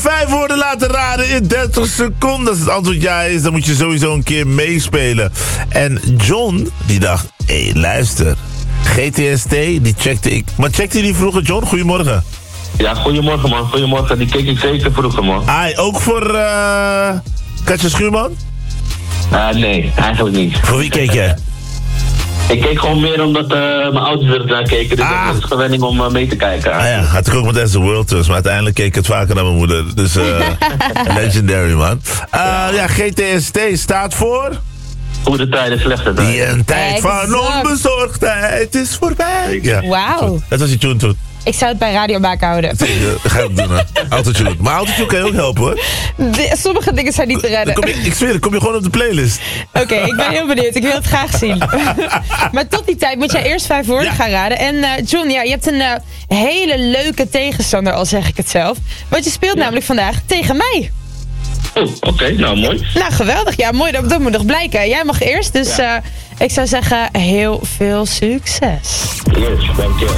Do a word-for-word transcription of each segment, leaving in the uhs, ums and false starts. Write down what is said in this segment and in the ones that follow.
vijf woorden laten raden in dertig seconden. Als het antwoord ja is, dan moet je sowieso een keer meespelen. En John, die dacht, hé, hey, luister. G T S T, die checkte ik. Maar checkte je die vroeger, John? Goedemorgen. Ja, goedemorgen man, goedemorgen. Die keek ik zeker vroeger man. Ai, ook voor uh, Katja Schuurman? Uh, nee, eigenlijk niet. Voor wie keek jij? Ik keek gewoon meer omdat uh, mijn ouders er naar keken. Dus Ah. het is gewenning om uh, mee te kijken. Ah ja, had ik ook met As the World Tours. Maar uiteindelijk keek ik het vaker naar mijn moeder. Dus uh, legendary man. Uh, ja, G T S T staat voor... Goede tijden, slechte tijden. Die een tijd van Exact. onbezorgdheid is voorbij. Ja. Wauw. Dat was die tune toen. Ik zou het bij Radio maken houden. Zeker, ga ik doen, hè. Autotune. Maar autotune kan je ook helpen, hoor. De- sommige dingen zijn niet te redden. Dan kom je, ik zweer, dan kom je gewoon op de playlist. Oké, ik ben heel benieuwd. Ik wil het graag zien. Maar tot die tijd moet jij eerst vijf woorden Ja. gaan raden. En uh, John, ja, je hebt een uh, hele leuke tegenstander, al zeg ik het zelf. Want je speelt namelijk vandaag tegen mij. Oh, oké, okay, nou mooi. Nou, geweldig. Ja, mooi. Dat, dat moet nog blijken. Jij mag eerst, dus uh, ik zou zeggen heel veel succes. Yes, dankjewel.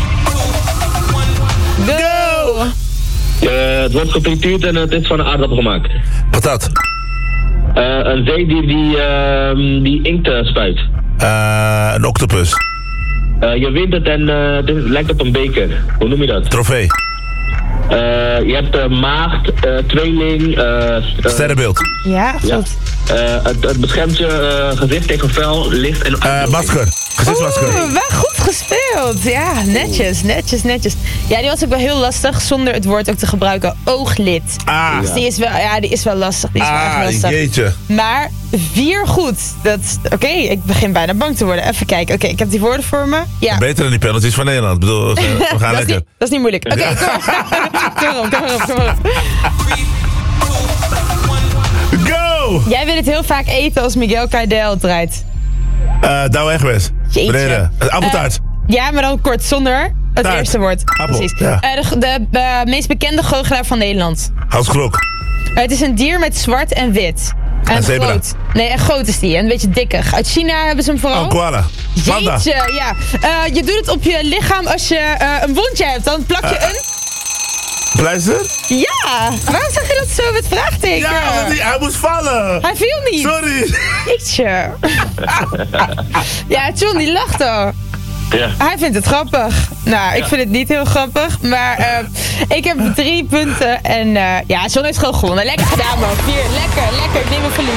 Go! Uh, het wordt gefrituurd en het is van een aardappel gemaakt. Patat. Uh, een zeedier die, uh, die inkt uh, spuit. Uh, een octopus. Uh, je wint het en uh, het lijkt op een beker. Hoe noem je dat? Trofee. Uh, je hebt uh, maagd, uh, tweeling... Uh, uh, Sterrenbeeld. Ja, goed. Ja. Uh, het, het beschermt je uh, gezicht tegen vuil, licht en... Uh, masker. Gezichtsmasker. Oeh, wel goed gespeeld. Ja, netjes, netjes, netjes. Ja, die was ook wel heel lastig, zonder het woord ook te gebruiken. Ooglid. Ah. Dus die is wel, ja, die is wel lastig. Die is wel echt Ah, lastig. jeetje. Maar vier goed. Dat, Oké, ik begin bijna bang te worden. Even kijken. Oké, ik heb die woorden voor me. Ja. Beter dan die penalties van Nederland. Ik bedoel, we gaan, we gaan dat, is lekker. niet, dat is niet moeilijk. Oké, kom maar. Kom maar op, kom maar op, kom maar op. Go! Jij wil het heel vaak eten als Miguel Kaidel het draait. Uh, Douwe Egberts. Jeetje. Beneden. Uh, appeltaart. Uh, ja, maar dan kort, zonder het Taart. eerste woord. Appel, Precies. ja. Uh, de de uh, meest bekende goochelaar van Nederland. Hans Klok. Uh, het is een dier met zwart en wit. En Een zebra. groot. Nee, en groot is die. En een beetje dikkig. Uit China hebben ze hem vooral. Oh, koala. Panda. Jeetje, ja. Uh, je doet het op je lichaam als je uh, een wondje hebt. Dan plak je Uh. een... Pleister? Ja! Waarom zeg je dat zo met vraagteken? Ja, want die, hij moest vallen. Hij viel niet. Sorry. Jeetje. Ja, John die lacht al. Ja. Hij vindt het grappig. Nou, ik vind het niet heel grappig. Maar uh, ik heb drie punten. En uh, ja, John heeft gewoon gewonnen. Lekker gedaan, man. Vier, lekker, lekker. Ik neem een verlies.